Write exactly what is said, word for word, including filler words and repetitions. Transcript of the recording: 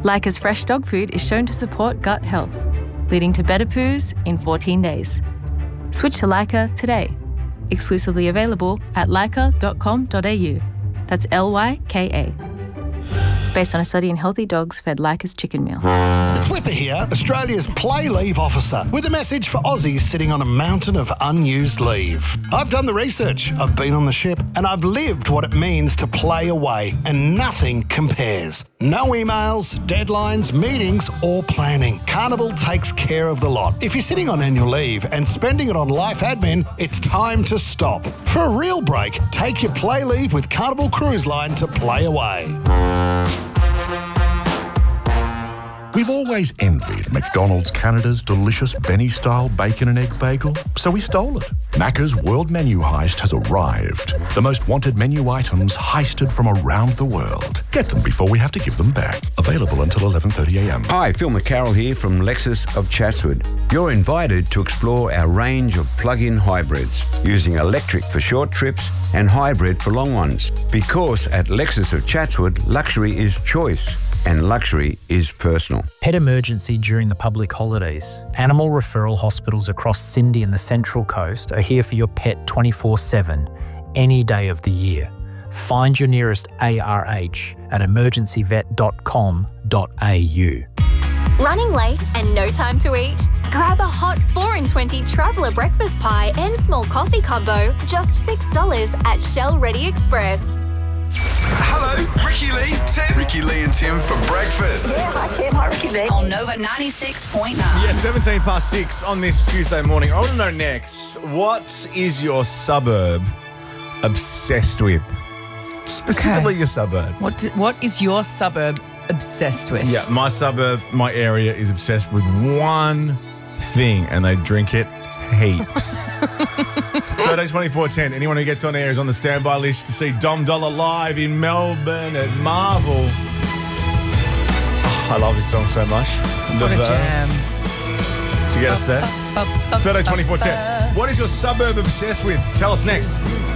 Leica's fresh dog food is shown to support gut health, leading to better poos in fourteen days. Switch to Leica today. Exclusively available at leica dot com dot a u. That's L Y K A. Based on a study in healthy dogs fed Leica's chicken meal. It's Whipper here, Australia's play leave officer, with a message for Aussies sitting on a mountain of unused leave. I've done the research, I've been on the ship, and I've lived what it means to play away, and nothing compares. No emails, deadlines, meetings, or planning. Carnival takes care of the lot. If you're sitting on annual leave and spending it on life admin, it's time to stop. For a real break, take your play leave with Carnival Cruise Line to play away. We've always envied McDonald's Canada's delicious Benny-style bacon and egg bagel, so we stole it. Macca's World Menu Heist has arrived. The most wanted menu items heisted from around the world. Get them before we have to give them back. Available until eleven thirty a m. Hi, Phil McCarroll here from Lexus of Chatswood. You're invited to explore our range of plug-in hybrids, using electric for short trips and hybrid for long ones. Because at Lexus of Chatswood, luxury is choice. And luxury is personal. Pet emergency during the public holidays. Animal referral hospitals across Cindy and the Central Coast are here for your pet twenty-four seven, any day of the year. Find your nearest A R H at emergency vet dot com dot a u. Running late and no time to eat? Grab a hot four in twenty traveller breakfast pie and small coffee combo, just six dollars at Shell Ready Express. Hello, Ricky Lee, Tim. Ricky Lee and Tim for breakfast. Yeah, hi Tim, hi Ricky Lee. On Nova ninety-six point nine. Yeah, seventeen past six on this Tuesday morning. I want to know next, what is your suburb obsessed with? Specifically Okay. your suburb. What do, What is your suburb obsessed with? Yeah, my suburb, my area is obsessed with one thing, and they drink it heaps. thirteen twenty-four ten. Anyone who gets on air is on the standby list to see Dom Dollar live in Melbourne at Marvel. Oh, I love this song so much. What The a Verve. jam. To get us there. thirteen twenty-four ten. What is your suburb obsessed with? Tell us next.